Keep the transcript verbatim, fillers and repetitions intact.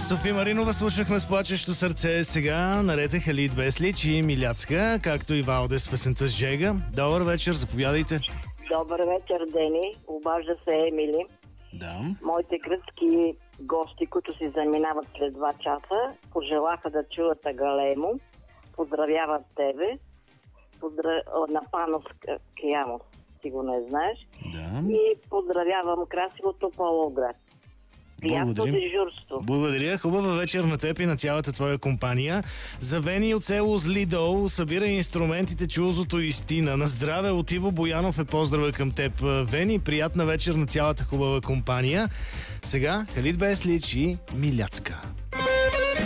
Софи Маринова слушахме с плачещо сърце. Сега наред е Халид Беслич и Миляцка, както и Валдес с песента Жега. Добър вечер, заповядайте. Добър вечер, Дени. Обажда се Емили. Да. Моите гръцки гости, които си заминават след два часа, пожелаха да чуят Агалемо. Поздравяват тебе. Поздрав... на Панов Киямос, си го не знаеш. Да. И поздравявам красивото Павлоград. Приятно дежурство. Благодаря. Хубава вечер на теб и на цялата твоя компания. За Вени от село Злидол събира инструментите чулзото истина. На здраве от Иво Боянов е поздрава към теб. Вени, приятна вечер на цялата хубава компания. Сега Халид Беслич и Миляцка.